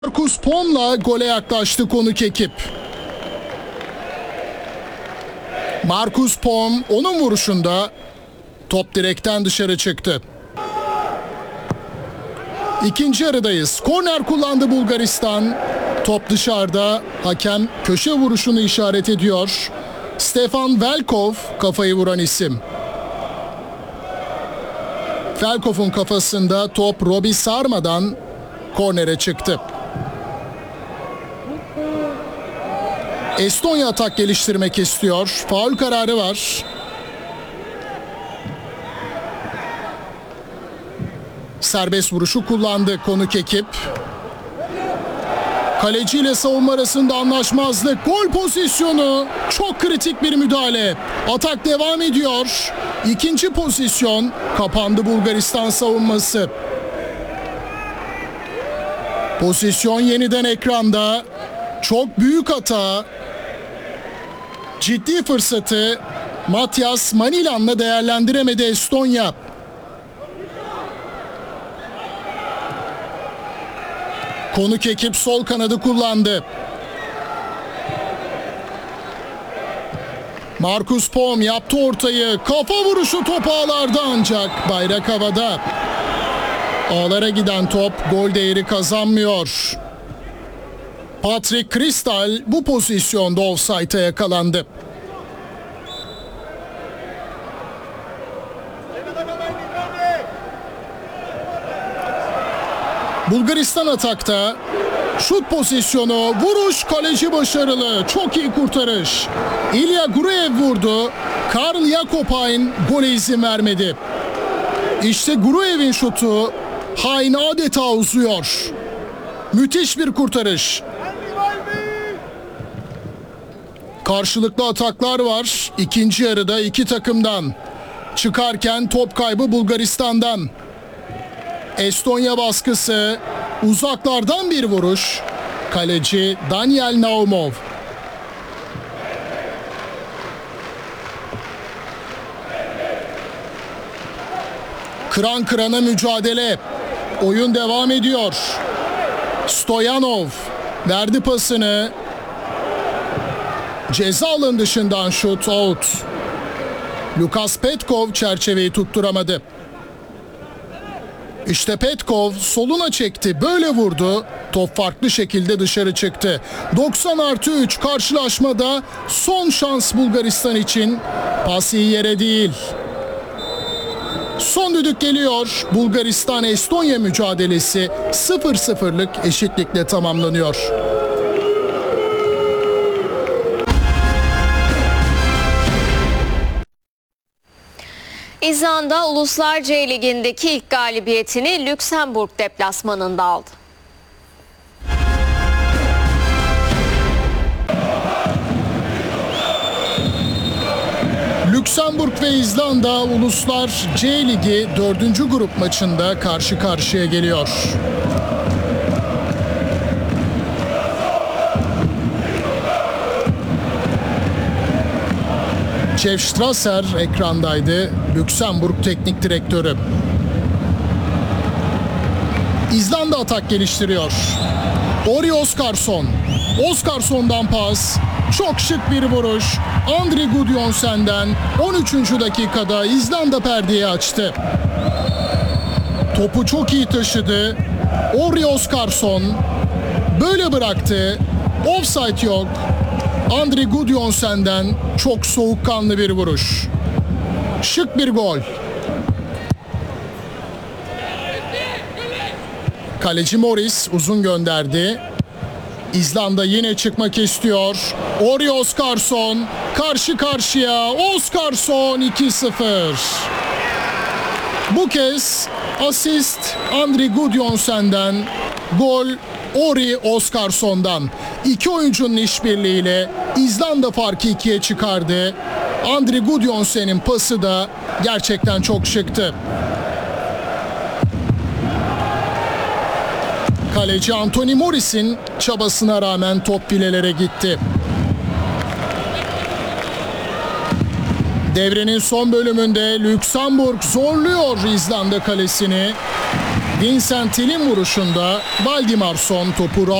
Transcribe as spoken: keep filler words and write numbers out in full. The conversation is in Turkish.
Marcus Pom'la gole yaklaştı konuk ekip. Marcus Pom onun vuruşunda top direkten dışarı çıktı. İkinci yarıdayız. Korner kullandı Bulgaristan. Top dışarıda. Hakem köşe vuruşunu işaret ediyor. Stefan Velkov kafayı vuran isim. Velkov'un kafasında top Robi Sarma'dan kornere çıktı. Estonya atak geliştirmek istiyor. Faul kararı var. Serbest vuruşu kullandı konuk ekip. Kaleci ile savunma arasında anlaşmazlık. Gol pozisyonu. Çok kritik bir müdahale. Atak devam ediyor. İkinci pozisyon. Kapandı Bulgaristan savunması. Pozisyon yeniden ekranda. Çok büyük hata. Ciddi fırsatı Matias Manilan'la değerlendiremedi Estonya. Konuk ekip sol kanadı kullandı. Marcus Pom yaptı ortayı. Kafa vuruşu top ağlarda ancak bayrak havada. Ağlara giden top gol değeri kazanmıyor. Patrick Kristal bu pozisyonda ofsayta yakalandı. Bulgaristan atakta. Şut pozisyonu, vuruş, kaleci başarılı. Çok iyi kurtarış. İlya Gruev vurdu. Karl Jakobhain gole izin vermedi. İşte Gruev'in şutu. Hain adeta uzuyor. Müthiş bir kurtarış. Karşılıklı ataklar var. İkinci yarıda iki takımdan. Çıkarken top kaybı Bulgaristan'dan. Estonya baskısı. Uzaklardan bir vuruş. Kaleci Daniel Naumov. Kıran kırana mücadele. Oyun devam ediyor. Stoyanov verdi pasını. Ceza alanı dışından şut out. Lukas Petkov çerçeveyi tutturamadı. İşte Petkov soluna çekti. Böyle vurdu. Top farklı şekilde dışarı çıktı. doksan artı üç karşılaşmada son şans Bulgaristan için. Pas iyi yere değil. Son düdük geliyor. Bulgaristan-Estonya mücadelesi sıfır sıfırlık eşitlikle tamamlanıyor. İzlanda Uluslar C Ligi'ndeki ilk galibiyetini Lüksemburg deplasmanında aldı. Lüksemburg ve İzlanda Uluslar C Ligi dördüncü grup maçında karşı karşıya geliyor. Jeff Strasser ekrandaydı. Lüksemburg teknik direktörü. İzlanda atak geliştiriyor. Ori Oskarsson. Oskarsson'dan pas. Çok şık bir vuruş. Andri Gudjonsen'den on üçüncü dakikada İzlanda perdeyi açtı. Topu çok iyi taşıdı. Ori Oskarsson böyle bıraktı. Offside yok. Andri Gudjonsen'den çok soğukkanlı bir vuruş. Şık bir gol. Kaleci Morris uzun gönderdi. İzlanda yine çıkmak istiyor. Ori Oskarsson karşı karşıya. Oskarsson iki sıfır. Bu kez asist Andri Gudjonsen'den, gol Ori Oskarsson'dan. İki oyuncunun işbirliğiyle İzlanda farkı ikiye çıkardı. Andri Gudjonsen'in pası da gerçekten çok şıktı. Kaleci Anthony Morris'in çabasına rağmen top filelere gitti. Devrenin son bölümünde Lüksemburg zorluyor İzlanda kalesini. Vincent Tell'in vuruşunda Valdimarsson topu